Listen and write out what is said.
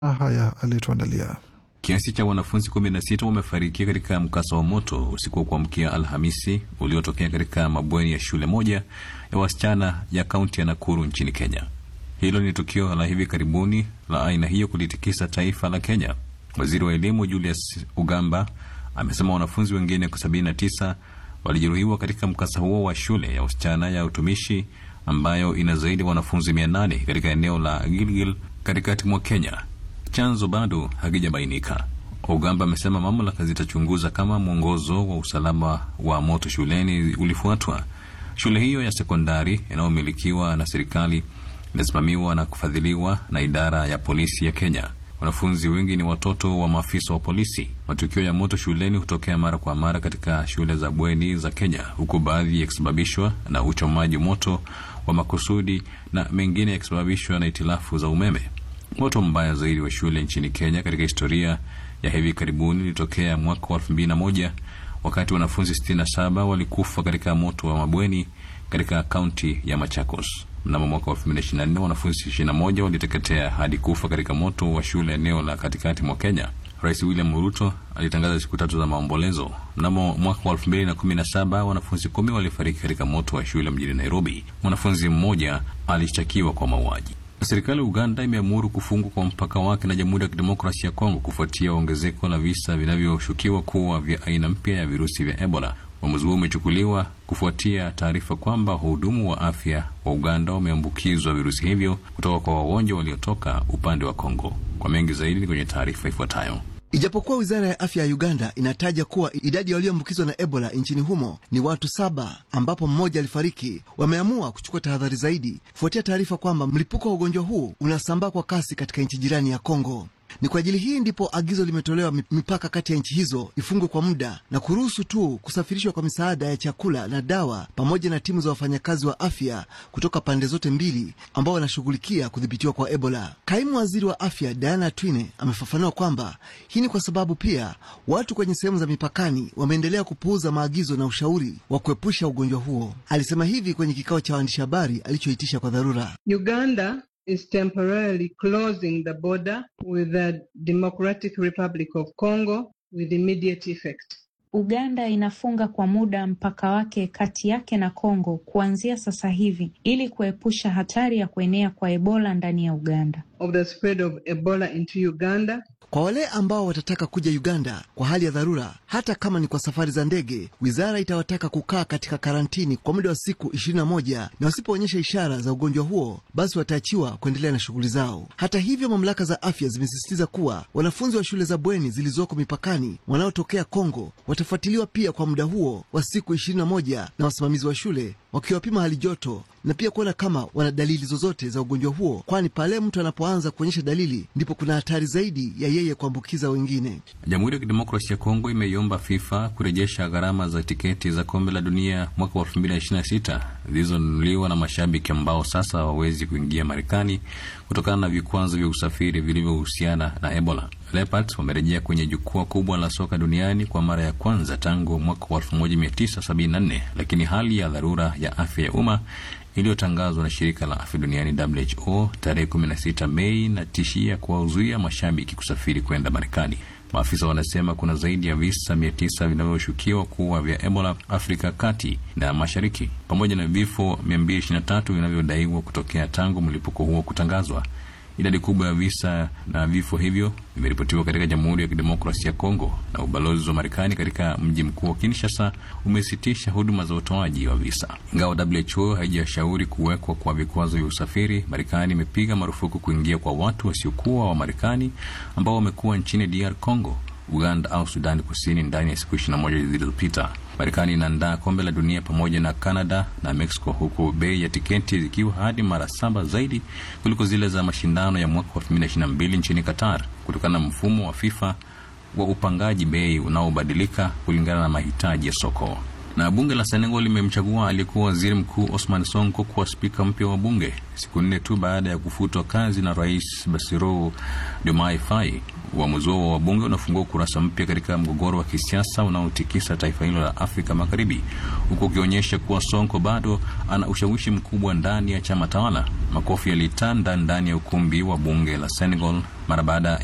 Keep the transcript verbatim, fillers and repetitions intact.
haya alituandalia. Kiasi cha wanafunzi kumi na sita wamefariki katika mkasa wa moto usiku wa kuamkia Alhamisi uliotokea katika mabweni ya shule moja ya wasichana ya kaunti ya Nakuru nchini Kenya. Hilo ni tukio la hivi karibuni la aina hiyo kulitikisa taifa la Kenya. Waziri wa elimu Julius Ugamba amesema wanafunzi wengine sabini na tisa walijeruhiwa katika mkasa huo wa shule ya wasichana ya utumishi ambayo ina zaidi wanafunzi mia nane katika eneo la Gilgil katikati mwa Kenya. Chanzo bado hakijabainika. Ugamba amesema mamlaka zitachunguza kama mwongozo wa usalama wa moto shuleni ulifuatwa. Shule hiyo ya sekondari inayomilikiwa na serikali inasimamiwa na kufadhiliwa na idara ya polisi ya Kenya. Wanafunzi wengi ni watoto wa maafisa wa polisi. Matukio ya moto shuleni hutokea mara kwa mara katika shule za bweni za Kenya, huku baadhi yakisababishwa na uchomaji moto wa makusudi na mengine yakisababishwa na itilafu za umeme. Moto mbaya zaidi wa shule nchini Kenya katika historia ya hivi karibuni ulitokea mwaka wa elfu mbili na moja wakati wanafunzi sitini na saba walikufa katika moto wa mabweni katika kaunti ya Machakos. Mnamo mwaka wa elfu mbili na ishirini na nne wanafunzi ishirini na moja waliteketea hadi kufa katika moto wa shule eneo la katikati mwa Kenya. Rais William Ruto alitangaza siku tatu za maombolezo. Mnamo mwaka wa elfu mbili na kumi na saba wanafunzi kumi walifariki katika moto wa shule mjini Nairobi. Mwanafunzi mmoja alishtakiwa kwa mauaji. Serikali ya Uganda imeamuru kufungwa kwa mpaka wake na Jamhuri ya Kidemokrasia ya Kongo kufuatia ongezeko la visa vinavyoshukiwa kuwa vya aina mpya ya virusi vya Ebola. Uamuzi huo umechukuliwa kufuatia taarifa kwamba wahudumu wa afya wa Uganda wameambukizwa virusi hivyo kutoka kwa wagonjwa waliotoka upande wa Kongo. Kwa mengi zaidi kwenye taarifa ifuatayo. Ijapokuwa wizara ya afya ya Uganda inataja kuwa idadi ya walioambukizwa na Ebola nchini humo ni watu saba, ambapo mmoja alifariki, wameamua kuchukua tahadhari zaidi kufuatia taarifa kwamba mlipuko wa ugonjwa huu unasambaa kwa kasi katika nchi jirani ya Kongo. Ni kwa ajili hii ndipo agizo limetolewa mipaka kati ya nchi hizo ifungwe kwa muda na kuruhusu tu kusafirishwa kwa misaada ya chakula na dawa pamoja na timu za wafanyakazi wa afya kutoka pande zote mbili ambao wanashughulikia kudhibitiwa kwa Ebola. Kaimu waziri wa afya Diana Twine amefafanua kwamba hii ni kwa sababu pia watu kwenye sehemu za mipakani wameendelea kupuuza maagizo na ushauri wa kuepusha ugonjwa huo. Alisema hivi kwenye kikao cha waandishi habari alichoitisha kwa dharura. Uganda is temporarily closing the border with the Democratic Republic of Congo with immediate effect. Uganda inafunga kwa muda mpaka wake kati yake na Kongo kuanzia sasa hivi ili kuepusha hatari ya kuenea kwa Ebola ndani ya Uganda. Of the spread of Ebola into Uganda. Kwa wale ambao watataka kuja Uganda kwa hali ya dharura, hata kama ni kwa safari za ndege, wizara itawataka kukaa katika karantini kwa muda wa siku ishirini na moja, na wasipoonyesha ishara za ugonjwa huo, basi wataachiwa kuendelea na shughuli zao. Hata hivyo, mamlaka za afya zimesisitiza kuwa wanafunzi wa shule za bweni zilizoko mipakani wanaotokea Kongo watafuatiliwa pia kwa muda huo wa siku ishirini na moja na wasimamizi wa shule wakiwapima hali joto na pia kuona kama wana dalili zozote za ugonjwa huo, kwani pale mtu anapoanza kuonyesha dalili ndipo kuna hatari zaidi ya yeye kuambukiza wengine. Jamhuri ya Kidemokrasia ya Kongo imeiomba FIFA kurejesha gharama za tiketi za kombe la dunia mwaka wa elfu mbili na ishirini na sita zilizonunuliwa na mashabiki ambao sasa hawawezi kuingia Marekani kutokana na vikwazo vya usafiri vilivyohusiana na Ebola. Leopards wamerejea kwenye jukwaa kubwa la soka duniani kwa mara ya kwanza tangu mwaka wa elfu moja mia tisa sabini na nne, lakini hali ya dharura ya afya ya umma iliyotangazwa na shirika la afya duniani W H O tarehe kumi na sita Mei na tishia kuwazuia mashabiki kusafiri kwenda Marekani. Maafisa wanasema kuna zaidi ya visa mia tisa vinavyoshukiwa kuwa vya Ebola Afrika Kati na Mashariki, pamoja na vifo mia mbili ishirini na tatu vinavyodaiwa kutokea tangu mlipuko huo kutangazwa. Idadi kubwa ya visa na vifo hivyo vimeripotiwa katika Jamhuri ya Kidemokrasia ya Kongo, na ubalozi wa Marekani katika mji mkuu wa Kinshasa umesitisha huduma za utoaji wa visa. Ingawa W H O haijashauri kuwekwa kwa vikwazo vya usafiri, Marekani imepiga marufuku kuingia kwa watu wasiokuwa wa Marekani ambao wamekuwa nchini D R Congo, Uganda au Sudan Kusini ndani ya siku ishirini na moja zilizopita. Marekani inaandaa kombe la dunia pamoja na Canada na Mexico, huku bei ya tiketi zikiwa hadi mara saba zaidi kuliko zile za mashindano ya mwaka wa elfu mbili na ishirini na mbili nchini Qatar, kutokana na mfumo wa FIFA wa upangaji bei unaobadilika kulingana na mahitaji ya soko. Na bunge la Senegal limemchagua aliyekuwa waziri mkuu Ousmane Sonko kuwa spika mpya wa bunge siku nne tu baada ya kufutwa kazi na Rais Bassirou Diomaye Faye. Uamuzi wa wabunge unafungua ukurasa mpya katika mgogoro wa kisiasa unaotikisa taifa hilo la Afrika Magharibi, huku ukionyesha kuwa Sonko bado ana ushawishi mkubwa ndani ya chama tawala. Makofi yalitanda ndani ya ukumbi wa bunge la Senegal mara baada